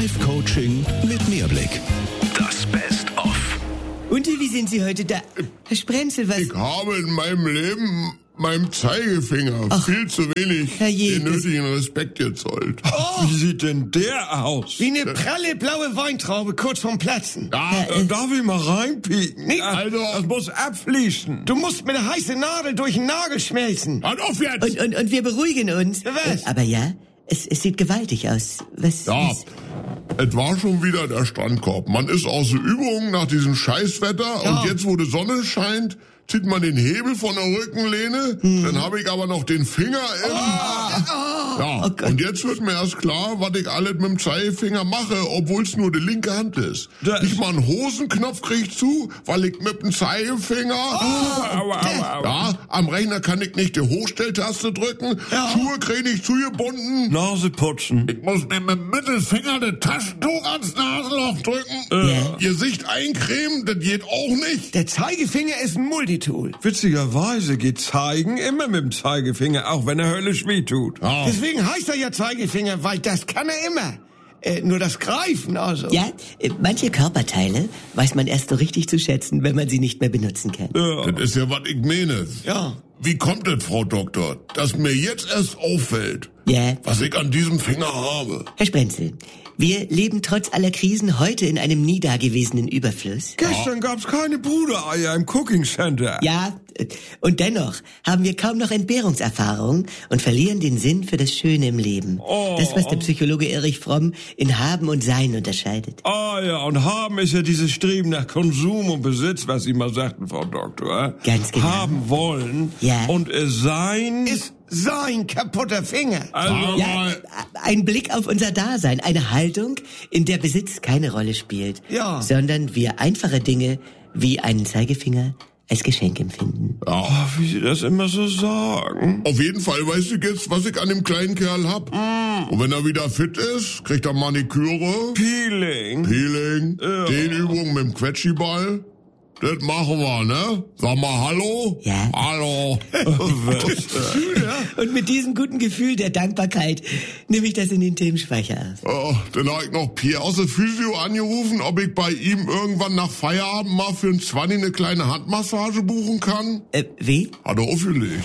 Live-Coaching mit Mehrblick. Das Best-of. Und wie sind Sie heute da? Herr Sprenzel, was... Ich habe in meinem Leben meinem Zeigefinger viel zu wenig den nötigen Respekt gezollt. Wie sieht denn der aus? Wie eine pralle blaue Weintraube kurz vorm Platzen. Ja, Darf ich mal reinpieken? Nee, also... Das muss abfließen. Du musst mit einer heißen Nadel durch den Nagel schmelzen. Halt auf jetzt! Und wir beruhigen uns. Was? Aber ja, es sieht gewaltig aus. Was? Ja, es war schon wieder der Strandkorb. Man ist aus der Übung nach diesem Scheißwetter und jetzt, wo die Sonne scheint, zieht man den Hebel von der Rückenlehne, dann habe ich aber noch den Finger im... und jetzt wird mir erst klar, was ich alles mit dem Zeigefinger mache, obwohl es nur die linke Hand ist. Nicht mal einen Hosenknopf krieg ich zu, weil ich mit dem Zeigefinger... Ja, am Rechner kann ich nicht die Hochstelltaste drücken, Schuhe krieg ich zugebunden. Nase putzen. Ich muss mir mit dem Mittelfinger das Taschentuch ans Nasenloch drücken. Gesicht eincremen, das geht auch nicht. Der Zeigefinger ist ein Multitool. Witzigerweise geht Zeigen immer mit dem Zeigefinger, auch wenn er höllisch wehtut. Ja. Deswegen heißt er ja Zeigefinger, weil das kann er immer. Nur das Greifen, also. Ja, manche Körperteile weiß man erst so richtig zu schätzen, wenn man sie nicht mehr benutzen kann. Das ist ja, was ich meine. Ja. Wie kommt das, Frau Doktor, dass mir jetzt erst auffällt, Ja, was ich an diesem Finger habe? Herr Sprenzel, wir leben trotz aller Krisen heute in einem nie dagewesenen Überfluss. Gestern gab's keine Brudereier im Cooking Center. Ja, und dennoch haben wir kaum noch Entbehrungserfahrung und verlieren den Sinn für das Schöne im Leben. Das, was der Psychologe Erich Fromm in Haben und Sein unterscheidet. Ah ja, und haben ist ja dieses Streben nach Konsum und Besitz, was Sie mal sagten, Frau Doktor. Ganz genau. Haben wollen Ja. und sein... Ist sein kaputter Finger. Also, Ja, ein Blick auf unser Dasein, eine Haltung, in der Besitz keine Rolle spielt, Ja. sondern wir einfache Dinge wie einen Zeigefinger als Geschenk empfinden. wie Sie das immer so sagen. Auf jeden Fall weiß ich jetzt, was ich an dem kleinen Kerl hab. Und wenn er wieder fit ist, kriegt er Maniküre, Peeling. den Übungen mit dem Quetschiball. Das machen wir, ne? Sag mal Hallo? Ja. Hallo. Und mit diesem guten Gefühl der Dankbarkeit nehme ich das in den Themenspeicher auf. Oh, dann habe ich noch Pierre aus der Physio angerufen, ob ich bei ihm irgendwann nach Feierabend mal für einen 20 eine kleine Handmassage buchen kann. Wie? Hat er aufgelegt.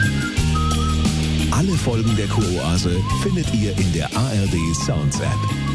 Alle Folgen der Kuroase findet ihr in der ARD Sounds App.